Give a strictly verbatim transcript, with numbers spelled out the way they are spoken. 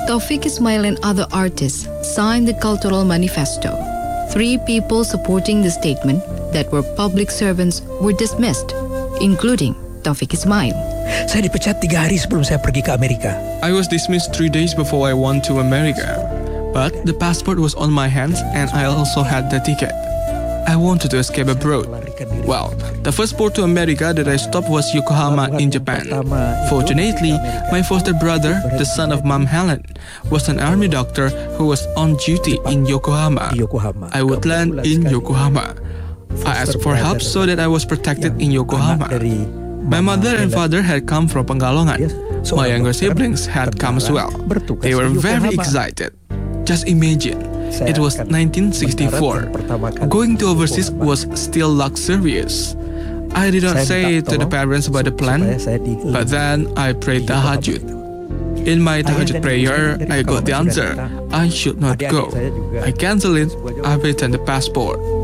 Taufik Ismail and other artists signed the Cultural Manifesto. Three people supporting the statement that were public servants were dismissed, including Taufik Ismail. Saya dipecat tiga hari sebelum saya pergi ke Amerika. I was dismissed three days before I went to America. But the passport was on my hands and I also had the ticket. I wanted to escape abroad. Well, the first port to America that I stopped was Yokohama in Japan. Fortunately, my foster brother, the son of Mom Helen, was an army doctor who was on duty in Yokohama. I would land in Yokohama. I asked for help so that I was protected in Yokohama. My mother and father had come from Pekalongan. My younger siblings had come as well. They were very excited. Just imagine, it was nineteen sixty-four. Going to overseas was still luxurious. I did not say to the parents about the plan, but then I prayed tahajjud. In my tahajjud prayer, I got the answer. I should not go. I cancelled it. I returned the passport.